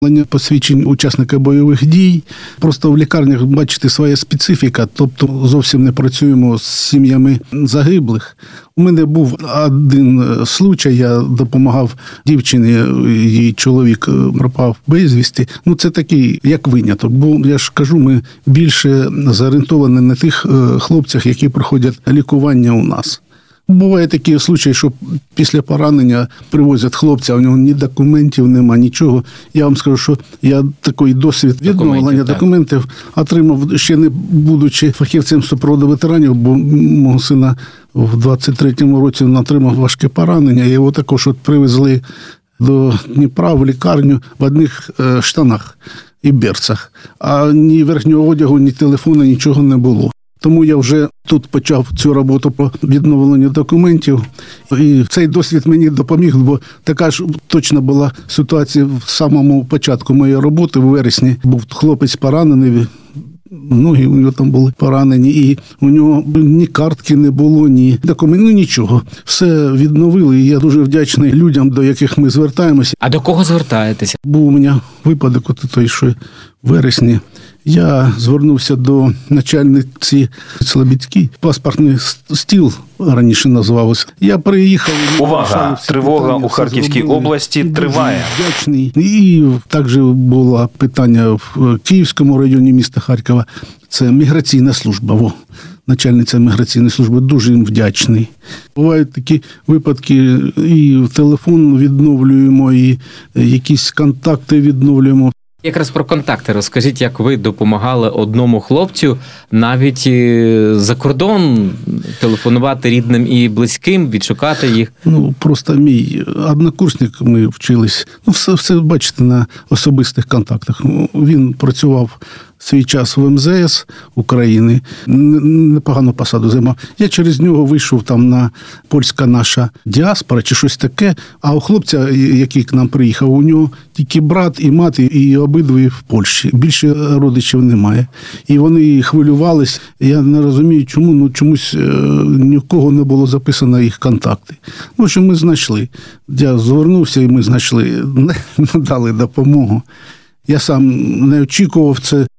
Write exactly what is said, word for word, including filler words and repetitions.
Посвідчень учасника бойових дій. Просто в лікарнях, бачите, своя специфіка, тобто зовсім не працюємо з сім'ями загиблих. У мене був один случай, я допомагав дівчині, її чоловік пропав безвісти. Ну, це такий, як виняток, бо, я ж кажу, ми більше зорієнтовані на тих хлопцях, які проходять лікування у нас. Буває такі случаї, що після поранення привозять хлопця, у нього ні документів нема, нічого. Я вам скажу, що я такий досвід відновлення документів отримав, ще не будучи фахівцем супроводу ветеранів, бо мого сина в двадцять третьому році він отримав важке поранення. Його також от привезли до Дніпра в лікарню в одних штанах і берцах. А ні верхнього одягу, ні телефону, нічого не було. Тому я вже тут почав цю роботу по відновленню документів. І цей досвід мені допоміг, бо така ж точно була ситуація в самому початку моєї роботи. В вересні був хлопець поранений, ноги у нього там були поранені, і у нього ні картки не було, ні документів, ну нічого. Все відновили, і я дуже вдячний людям, до яких ми звертаємося. А до кого звертаєтеся? Був у мене випадок, от той, що в вересні. Я звернувся до начальниці Слобідській, паспортний стіл раніше називався. Я приїхав. Увага! Тривога у Харківській області триває. Вдячний. І також було питання в Київському районі міста Харкова. Це міграційна служба. Во. Начальниця міграційної служби, дуже їм вдячний. Бувають такі випадки, і телефон відновлюємо, і якісь контакти відновлюємо. Якраз про контакти розкажіть, як ви допомагали одному хлопцю навіть за кордон телефонувати рідним і близьким, відшукати їх? Ну, просто мій однокурсник, ми вчились, ну, все, все бачите на особистих контактах. Він працював свій час в ем зе ес України, непогану посаду займав. Я через нього вийшов там на польська наша діаспора чи щось таке, а у хлопця, який к нам приїхав, у нього тільки брат і мати, і обидві в Польщі. Більше родичів немає. І вони хвилювались. Я не розумію, чому, ну чомусь ні в кого не було записано їх контакти. Ну, що ми знайшли. Я звернувся, і ми знайшли, надали допомогу. Я сам не очікував це.